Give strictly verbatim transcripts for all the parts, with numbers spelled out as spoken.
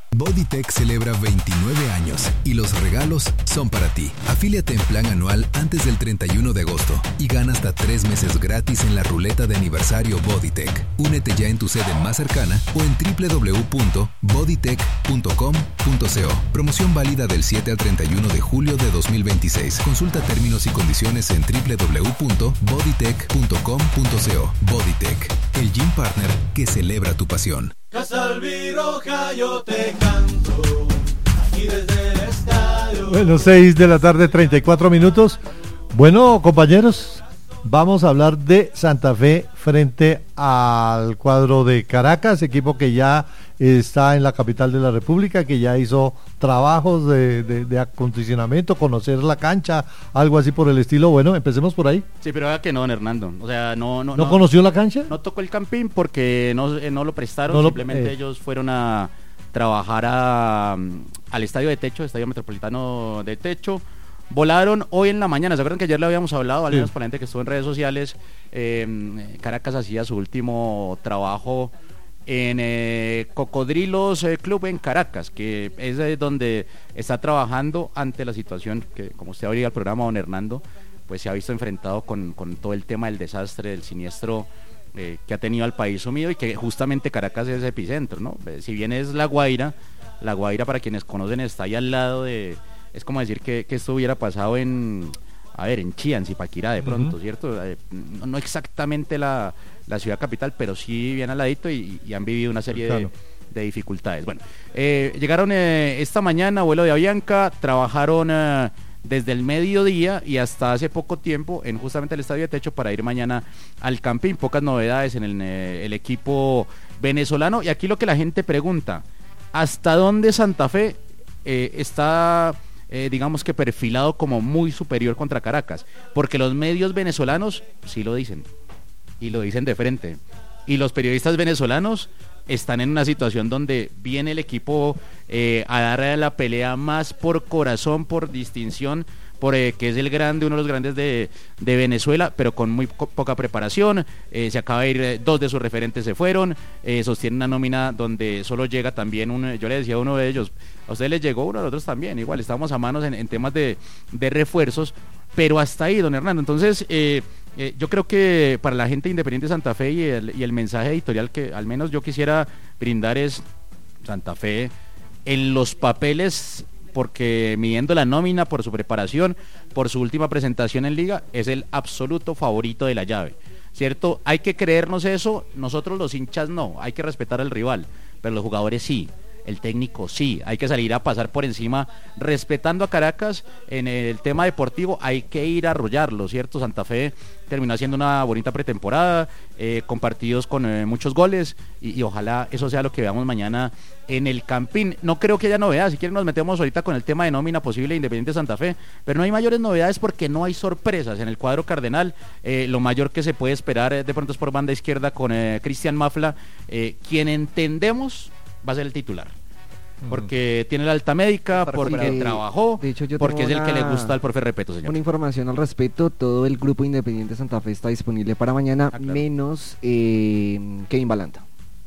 Bodytech celebra veintinueve años y los regalos son para ti. Afíliate en plan anual antes del treinta y uno de agosto y gana hasta tres meses gratis en la ruleta de aniversario Bodytech. Únete ya en tu sede más cercana o en doble u doble u doble u punto bodytech punto com punto co. Promoción válida del siete al treinta y uno de julio de dos mil veintiséis. Consulta términos y condiciones en doble u doble u doble u punto bodytech punto com punto co. Bodytech, el gym partner que celebra tu pasión. Casa Albirroja, yo te canto, aquí desde el estadio. Bueno, seis de la tarde, treinta y cuatro minutos. Bueno, compañeros, vamos a hablar de Santa Fe frente al cuadro de Caracas, equipo que ya está en la capital de la República, que ya hizo trabajos de, de, de acondicionamiento, conocer la cancha, algo así por el estilo. Bueno, empecemos por ahí. Sí, pero era que no, don Hernando. O sea, no, no, ¿No, no conoció la cancha? No tocó el campín porque no, eh, no lo prestaron, no lo, simplemente eh. ellos fueron a trabajar a, al estadio de techo, estadio metropolitano de techo. Volaron hoy en la mañana. ¿Se acuerdan que ayer le habíamos hablado, al menos sí, para la gente que estuvo en redes sociales? Eh, Caracas hacía su último trabajo en eh, Cocodrilos eh, Club en Caracas, que es eh, donde está trabajando ante la situación que, como usted abría el programa, don Hernando, pues se ha visto enfrentado con, con todo el tema del desastre, del siniestro eh, que ha tenido al país sumido, y que justamente Caracas es epicentro, ¿no? Si bien es La Guaira, La Guaira, para quienes conocen, está ahí al lado de... Es como decir que, que esto hubiera pasado en, a ver, en Chía, en Zipaquirá de pronto, uh-huh. ¿cierto? Eh, no, no exactamente la, la ciudad capital, pero sí bien al ladito, y, y han vivido una serie claro. de, de dificultades. Bueno, eh, llegaron eh, esta mañana, vuelo de Avianca, trabajaron eh, desde el mediodía y hasta hace poco tiempo en justamente el estadio de techo para ir mañana al camping. Pocas novedades en el, eh, el equipo venezolano, y aquí lo que la gente pregunta, ¿hasta dónde Santa Fe eh, está... Eh, digamos que perfilado como muy superior contra Caracas? Porque los medios venezolanos sí lo dicen, y lo dicen de frente, y los periodistas venezolanos están en una situación donde viene el equipo eh, a dar la pelea más por corazón, por distinción, por eh, que es el grande, uno de los grandes de, de Venezuela, pero con muy co- poca preparación. Eh, se acaba de ir, eh, dos de sus referentes se fueron, eh, sostiene una nómina donde solo llega también un, yo le decía a uno de ellos, a ustedes les llegó uno, a nosotros también, igual, estamos a manos en, en temas de, de refuerzos, pero hasta ahí, don Hernando. Entonces, eh, eh, yo creo que para la gente Independiente Santa Fe, y el, y el mensaje editorial que al menos yo quisiera brindar es: Santa Fe en los papeles, porque midiendo la nómina, por su preparación, por su última presentación en liga, es el absoluto favorito de la llave, ¿cierto? Hay que creernos eso, nosotros los hinchas no, hay que respetar al rival, pero los jugadores sí, el técnico sí, hay que salir a pasar por encima, respetando a Caracas. En el tema deportivo hay que ir a arrollarlo, ¿cierto? Santa Fe terminó haciendo una bonita pretemporada, eh, con partidos con eh, muchos goles, y, y ojalá eso sea lo que veamos mañana en el Campín. No creo que haya novedades, si quieren nos metemos ahorita con el tema de nómina posible de Independiente Santa Fe, pero no hay mayores novedades porque no hay sorpresas en el cuadro cardenal. Eh, lo mayor que se puede esperar eh, de pronto es por banda izquierda con eh, Cristian Mafla, eh, quien entendemos va a ser el titular, porque tiene la alta médica, porque de, trabajó, de hecho, yo porque es el una, que le gusta al profe Repeto, señor. Una información al respecto: todo el grupo Independiente Santa Fe está disponible para mañana, ah, claro. menos eh, Kevin Balanta.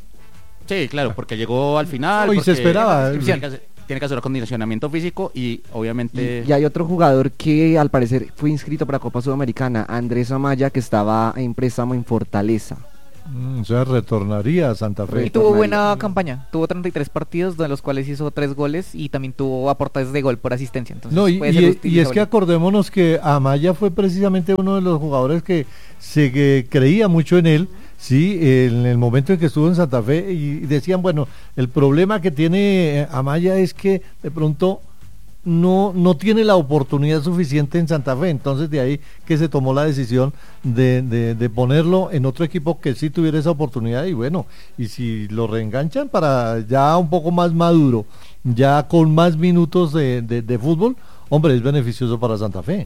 Sí, claro, porque llegó al final. No, y se esperaba. Tiene que, hacer, tiene que hacer acondicionamiento físico, y obviamente... Y, y hay otro jugador que al parecer fue inscrito para Copa Sudamericana, Andrés Amaya, que estaba en préstamo en Fortaleza. Mm, o sea, retornaría a Santa Fe. Y tuvo buena campaña, tuvo treinta y tres partidos, de los cuales hizo tres goles, y también tuvo aportes de gol por asistencia. Entonces, no, y, y, y es que acordémonos que Amaya fue precisamente uno de los jugadores que se que creía mucho en él, sí, en el momento en que estuvo en Santa Fe, y decían, bueno, el problema que tiene Amaya es que de pronto no no tiene la oportunidad suficiente en Santa Fe, entonces de ahí que se tomó la decisión de, de, de ponerlo en otro equipo que sí tuviera esa oportunidad. Y bueno, y si lo reenganchan para ya un poco más maduro, ya con más minutos de, de, de fútbol, hombre, es beneficioso para Santa Fe.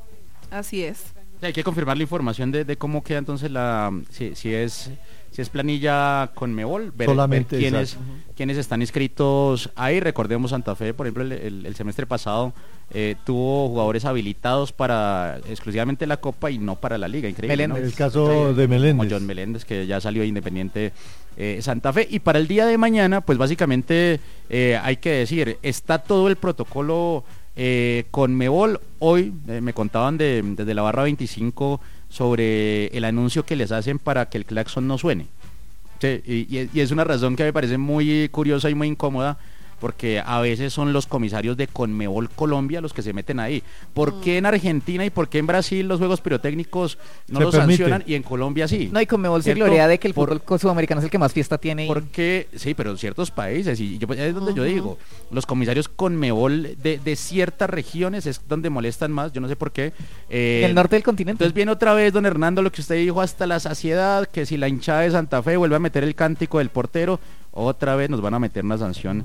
Así es. Hay que confirmar la información de, de cómo queda entonces la, si, si es si es planilla con Conmebol, ver, solamente ver quiénes, quienes están inscritos ahí. Recordemos, Santa Fe, por ejemplo, el, el, el semestre pasado eh, tuvo jugadores habilitados para exclusivamente la Copa y no para la Liga. Increíble, ¿no? El caso de Meléndez. Como John Meléndez, que ya salió de Independiente eh, Santa Fe. Y para el día de mañana, pues básicamente eh, hay que decir, está todo el protocolo eh, Conmebol. Hoy eh, me contaban de, desde la barra veinticinco sobre el anuncio que les hacen para que el claxon no suene. Sí, y, y es una razón que me parece muy curiosa y muy incómoda, porque a veces son los comisarios de Conmebol Colombia los que se meten ahí. ¿Por qué en Argentina y por qué en Brasil los juegos pirotécnicos no se los permite. sancionan y en Colombia sí? No, y Conmebol se ¿Cierto? gloria de que el Por- fútbol sudamericano es el que más fiesta tiene. y- Porque, sí, pero en ciertos países, y yo, es donde yo digo, los comisarios Conmebol de, de ciertas regiones es donde molestan más, yo no sé por qué. eh, en el norte del continente. Entonces viene otra vez, don Hernando, lo que usted dijo hasta la saciedad, que si la hinchada de Santa Fe vuelve a meter el cántico del portero, otra vez nos van a meter una sanción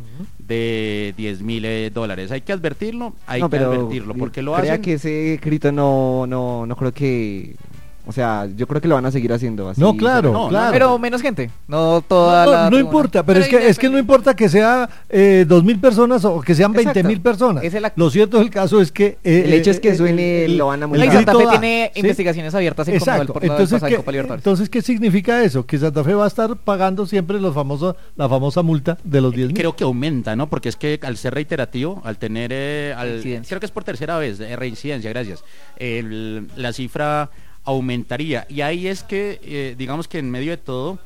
de diez mil eh, dólares. Hay que advertirlo, hay No, que pero advertirlo, porque lo crea hacen... que ese grito no, no, no creo que, o sea, yo creo que lo van a seguir haciendo así. No, claro, no, no, claro. Pero menos gente, no toda No, la no tribuna. importa, pero, Pero es que es que no importa que sea eh, dos mil personas o que sean Exacto. veinte mil personas. Ese es la- Lo cierto del caso es que eh, El hecho es que eh, suene, lo van a el No, y multar. Santa grito Fe da, tiene ¿sí? investigaciones abiertas en Conmebol Exacto. por lo del Entonces, pasado ¿qué, en Copa Libertadores. entonces, ¿qué significa eso? Que Santa Fe va a estar pagando siempre los famosos, la famosa multa de los diez mil. Creo que aumenta, ¿no? Porque es que al ser reiterativo, al tener, eh, al- Reincidencia. creo que es por tercera vez, eh, reincidencia, gracias, el- la cifra aumentaría. Y ahí es que, eh, digamos que en medio de todo,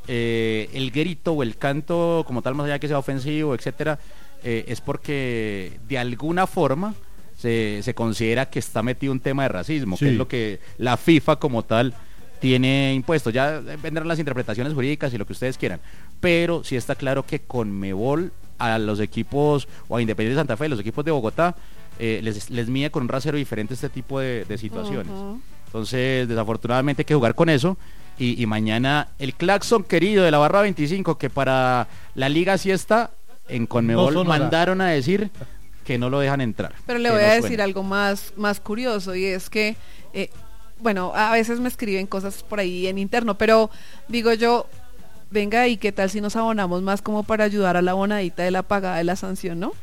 eh, el grito o el canto, como tal, más allá de que sea ofensivo, etcétera, eh, es porque de alguna forma se, se considera que está metido un tema de racismo, Sí. que es lo que la FIFA como tal tiene impuesto. Ya vendrán las interpretaciones jurídicas y lo que ustedes quieran, pero sí está claro que Conmebol a los equipos, o a Independiente Santa Fe, los equipos de Bogotá, eh, les, les mide con un rasero diferente este tipo de, de situaciones. Ujú. Entonces, desafortunadamente hay que jugar con eso. Y, y mañana el claxon querido de la barra veinticinco, que para la liga sí está, en Conmebol No sonará. mandaron a decir que no lo dejan entrar. Pero le que voy no a decir suene. algo más, más curioso, y es que, eh, bueno, a veces me escriben cosas por ahí en interno, pero digo yo, venga, ¿y qué tal si nos abonamos más como para ayudar a la abonadita de la pagada de la sanción, no?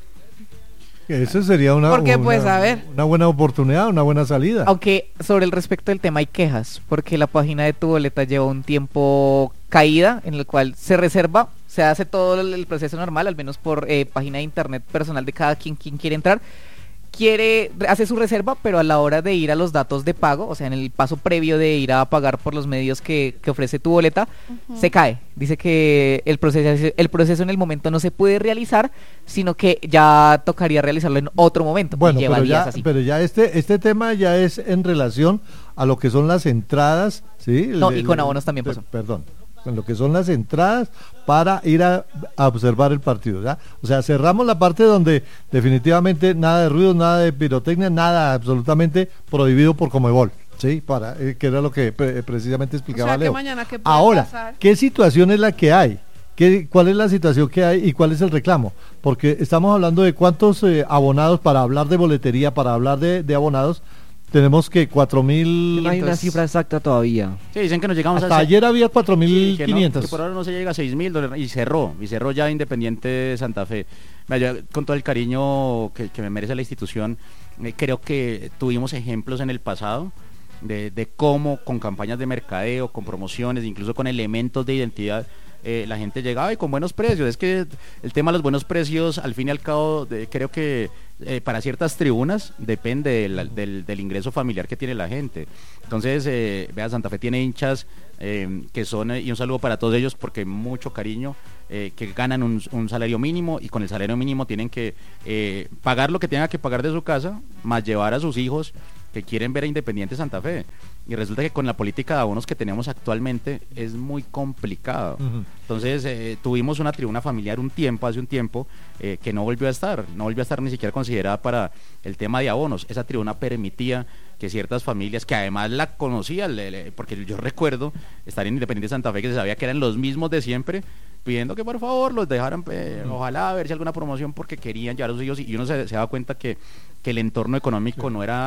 Eso sería una, Porque, una- pues, a ver. una buena oportunidad, una buena salida. Aunque sobre el respecto del tema hay quejas, porque la página de tu boleta lleva un tiempo caída en el cual se reserva, se hace todo el, el proceso normal, al menos por eh, página de internet personal de cada quien, quien quiere entrar. Quiere, hace su reserva, pero a la hora de ir a los datos de pago, o sea, en el paso previo de ir a pagar por los medios que, que ofrece tu boleta, se cae. Dice que el proceso, el proceso en el momento no se puede realizar, sino que ya tocaría realizarlo en otro momento. y Bueno, lleva pero días ya, así. pero ya este, este tema ya es en relación a lo que son las entradas, ¿sí? No, Le- y con le- abonos también pe- pasó. Perdón, con lo que son las entradas para ir a, a observar el partido, ¿ya? O sea, cerramos la parte donde definitivamente nada de ruidos, nada de pirotecnia, nada absolutamente prohibido por Conmebol, ¿sí? Para, eh, que era lo que pre- precisamente explicaba O sea, que Leo. mañana, ¿qué puede Ahora, pasar? ¿qué situación es la que hay? ¿Qué, ¿Cuál es la situación que hay y cuál es el reclamo? Porque estamos hablando de cuántos eh, abonados, para hablar de boletería, para hablar de, de abonados, tenemos que cuatro mil... No hay una cifra exacta todavía. Sí, dicen que nos llegamos Hasta a... ayer había cuatro Sí, mil que, no, quinientos. que por ahora no se llega a seis mil dólares y cerró, y cerró ya Independiente de Santa Fe. Vaya, yo, con todo el cariño que, que me merece la institución, eh, creo que tuvimos ejemplos en el pasado de, de cómo con campañas de mercadeo, con promociones, incluso con elementos de identidad, eh, la gente llegaba y con buenos precios. Es que el tema de los buenos precios, al fin y al cabo, de- creo que eh, para ciertas tribunas depende del, del- del ingreso familiar que tiene la gente. Entonces, eh, vea, Santa Fe tiene hinchas eh, que son, eh, y un saludo para todos ellos porque mucho cariño, eh, que ganan un, un salario mínimo y con el salario mínimo tienen que eh, pagar lo que tengan que pagar de su casa, más llevar a sus hijos que quieren ver a Independiente Santa Fe. Y resulta que con la política de abonos que tenemos actualmente es muy complicado. Ujú. Entonces eh, tuvimos una tribuna familiar un tiempo, hace un tiempo, eh, que no volvió a estar, no volvió a estar ni siquiera considerada para el tema de abonos. Esa tribuna permitía que ciertas familias, que además la conocían, le- le- porque yo recuerdo estar en Independiente Santa Fe, que se sabía que eran los mismos de siempre, pidiendo que por favor los dejaran, eh, ojalá a ver si alguna promoción, porque querían llevar a sus hijos, y uno se, se daba cuenta que, que el entorno económico no era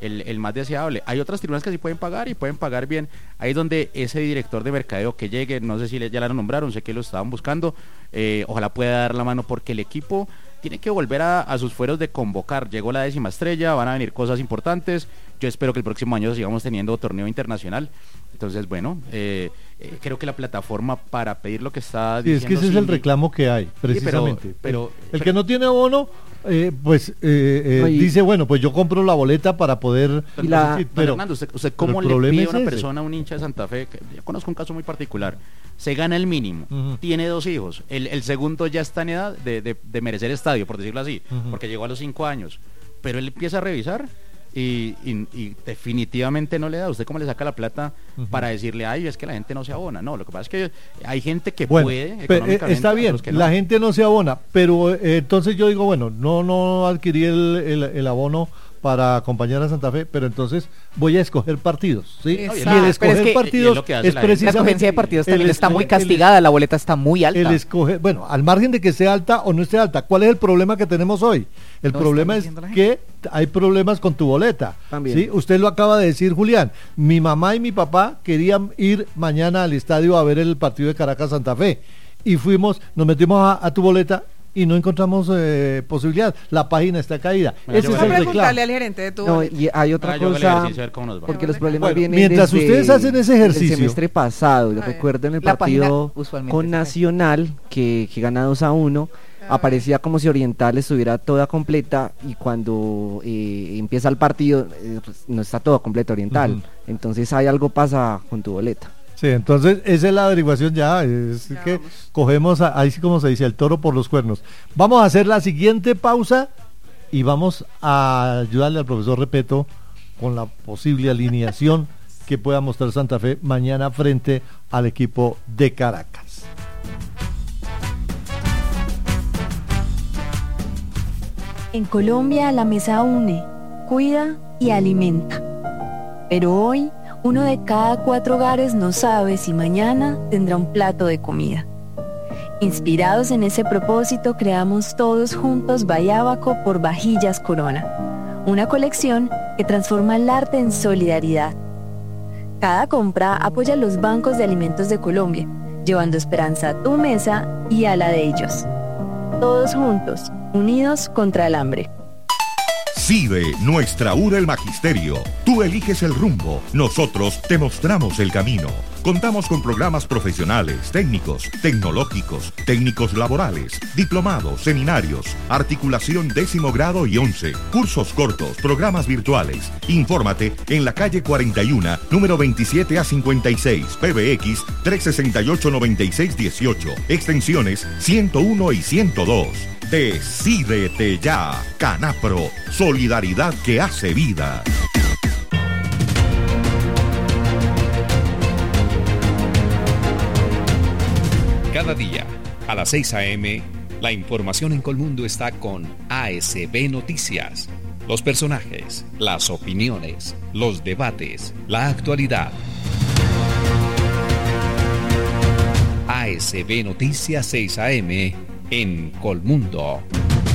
el, el más deseable. Hay otras tribunas que sí pueden pagar y pueden pagar bien. Ahí es donde ese director de mercadeo que llegue, no sé si le, ya la nombraron, sé que lo estaban buscando, eh, ojalá pueda dar la mano, porque el equipo tiene que volver a, a sus fueros de convocar. Llegó la décima estrella, van a venir cosas importantes. Yo espero que el próximo año sigamos teniendo torneo internacional. Entonces, bueno, eh, eh, creo que la plataforma para pedir lo que está sí, diciendo... es que ese Cindy, es el reclamo que hay, precisamente. Sí, pero, pero, el, el que no tiene abono, eh, pues eh, eh, no, y, dice, bueno, pues yo compro la boleta para poder... Pero, la, pero, pero, Hernando, ¿usted, usted cómo le pide a una persona, a un hincha de Santa Fe? Que yo conozco un caso muy particular. Se gana el mínimo, uh-huh. tiene dos hijos, el, el segundo ya está en edad de, de, de merecer estadio, por decirlo así, uh-huh. porque llegó a los cinco años, pero él empieza a revisar y, y, y definitivamente no le da. ¿Usted cómo le saca la plata uh-huh. para decirle, ay, es que la gente no se abona? No, lo que pasa es que hay gente que bueno, puede económicamente, está bien, no. la gente no se abona, pero eh, entonces yo digo, bueno, no, no adquirí el, el, el abono para acompañar a Santa Fe, pero entonces voy a escoger partidos, ¿sí? Exacto. Y el escoger Pero es que, partidos es, es, la precisamente... La escogencia de partidos también está escoger, muy castigada, el, la boleta está muy alta. El escoger, bueno, al margen de que sea alta o no esté alta, ¿cuál es el problema que tenemos hoy? El no problema es que hay problemas con tu boleta, también. ¿sí? Usted lo acaba de decir, Julián, mi mamá y mi papá querían ir mañana al estadio a ver el partido de Caracas-Santa Fe, y fuimos, nos metimos a, a tu boleta, y no encontramos eh, posibilidad, la página está caída. Bueno, ese es el reclamo. Preguntarle al gerente de tu No, y hay otra Ah, yo cosa, a ver cómo nos va. porque los problemas Bueno, vienen mientras desde ustedes hacen ese ejercicio, el semestre pasado. ver, Recuerden el la partido página usualmente con se cae. Nacional, que, que gana dos a uno. Ah. Aparecía como si Oriental estuviera toda completa, y cuando eh, empieza el partido eh, pues, no está toda completa Oriental. Uh-huh. Entonces hay algo pasa con tu boleta. Sí, entonces esa es la averiguación ya, es Ya que vamos. cogemos, a- ahí sí como se dice, el toro por los cuernos. Vamos a hacer la siguiente pausa y vamos a ayudarle al profesor Repeto con la posible alineación que pueda mostrar Santa Fe mañana frente al equipo de Caracas. En Colombia la mesa une, cuida y alimenta. Pero hoy, uno de cada cuatro hogares no sabe si mañana tendrá un plato de comida. Inspirados en ese propósito, creamos todos juntos Bayábaco por Vajillas Corona, una colección que transforma el arte en solidaridad. Cada compra apoya a los bancos de alimentos de Colombia, llevando esperanza a tu mesa y a la de ellos. Todos juntos, unidos contra el hambre. CIDE, nuestra U R el Magisterio. Tú eliges el rumbo, nosotros te mostramos el camino. Contamos con programas profesionales, técnicos, tecnológicos, técnicos laborales, diplomados, seminarios, articulación décimo grado y once, cursos cortos, programas virtuales. Infórmate en la calle cuarenta y uno, número veintisiete a cincuenta y seis, P B X tres seis ocho, nueve seis uno ocho, extensiones ciento uno y ciento dos. Decídete ya, Canapro, solidaridad que hace vida. Cada día, a las seis a eme, la información en Colmundo está con A S B Noticias. Los personajes, las opiniones, los debates, la actualidad. A S B Noticias seis a eme en Colmundo.